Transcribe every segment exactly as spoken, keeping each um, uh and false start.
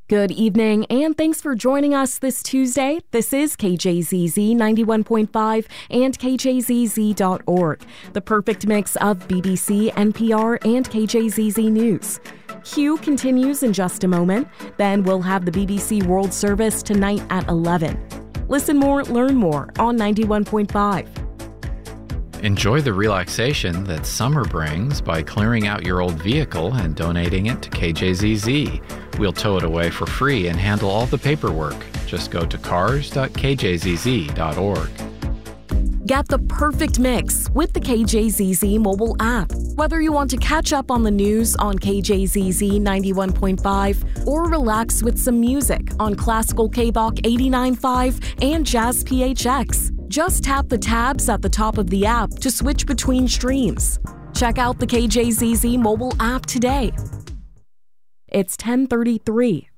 Good evening, and thanks for joining us this Tuesday. This is K J Z Z ninety-one point five and K J Z Z dot org, the perfect mix of B B C, N P R, and K J Z Z News. Q continues in just a moment. Then we'll have the B B C World Service tonight at eleven. Listen more, learn more on ninety-one point five. Enjoy the relaxation that summer brings by clearing out your old vehicle and donating it to K J Z Z. We'll tow it away for free and handle all the paperwork. Just go to cars dot K J Z Z dot org. Get the perfect mix with the K J Z Z mobile app. Whether you want to catch up on the news on K J Z Z ninety-one point five or relax with some music on Classical K B O C eighty-nine point five and Jazz P H X, just tap the tabs at the top of the app to switch between streams. Check out the K J Z Z mobile app today. It's ten thirty-three.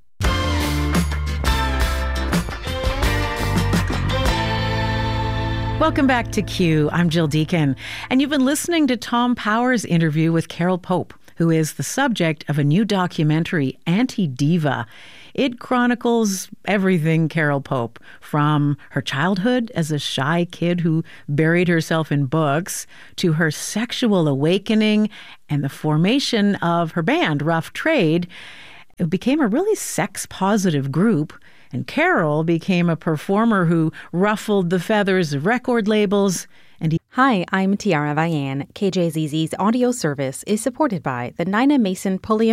Welcome back to Q. I'm Jill Deacon, and you've been listening to Tom Power's interview with Carol Pope, who is the subject of a new documentary, Anti-Diva. It chronicles everything Carol Pope, from her childhood as a shy kid who buried herself in books, to her sexual awakening and the formation of her band, Rough Trade. It became a really sex-positive group, and Carol became a performer who ruffled the feathers of record labels. And he- Hi, I'm Tiara Vian. K J Z Z's audio service is supported by the Nina Mason Pulliam